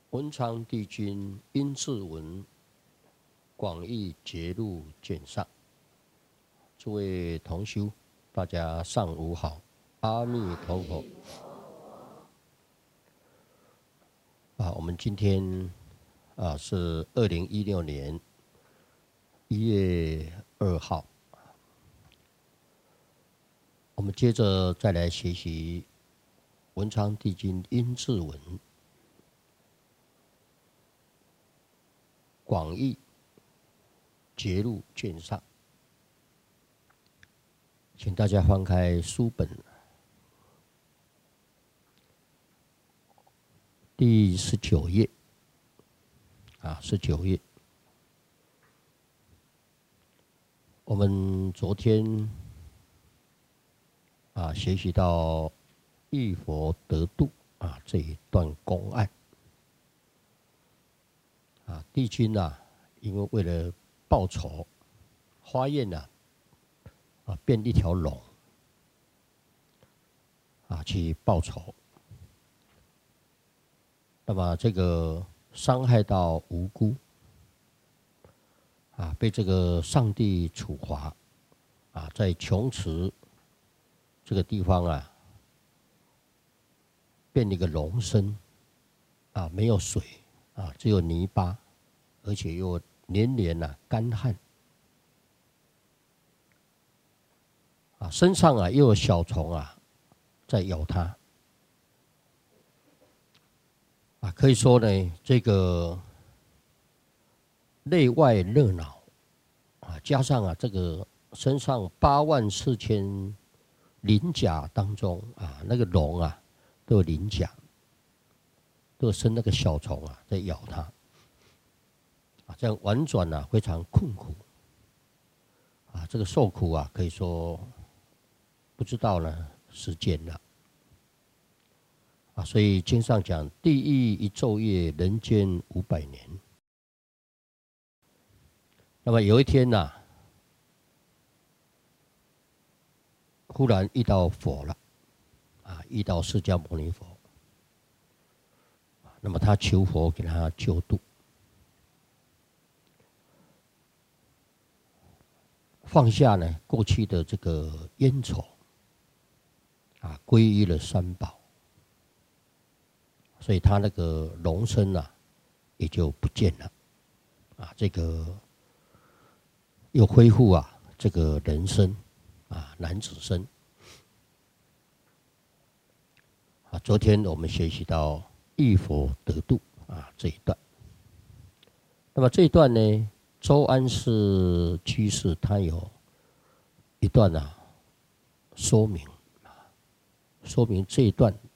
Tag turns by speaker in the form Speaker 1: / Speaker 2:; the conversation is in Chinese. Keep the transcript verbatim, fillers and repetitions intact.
Speaker 1: 文昌帝君殷志文广义节录卷上，诸位同修，大家上午好，阿弥陀佛。啊，我们今天啊是二零一六年一月二号，我们接着再来学习文昌帝君殷志文广义节录卷上，请大家翻开书本第十九页，啊，十九页。我们昨天啊学习到遇佛得度啊这一段公案。啊，帝君啊，因为为了报仇，发愿啊，啊变一条龙，啊去报仇。那么这个伤害到无辜，啊被这个上帝处罚，啊在穷池这个地方啊，变一个龙身，啊没有水。啊，只有泥巴，而且又连连啊干旱，啊，身上啊又有小虫啊在咬它，啊，可以说呢，这个内外热闹，啊，加上啊这个身上八万四千鳞甲当中啊，那个龙啊都有鳞甲。都生那个小虫啊，在咬它，啊，这样婉转啊，非常困苦，啊，这个受苦啊，可以说不知道呢时间了，啊，所以经上讲，地狱一昼夜，人间五百年。那么有一天呐、啊，忽然遇到佛了，啊，遇到释迦牟尼佛。那么他求佛给他救度，放下呢过去的这个冤仇，啊，皈依了三宝，所以他那个龙身啊也就不见了，啊，这个又恢复啊这个人身，啊男子身，啊，昨天我们学习到遇佛得度啊这一段。那么这一段呢，周安世居士他有一段啊说明，说明这一段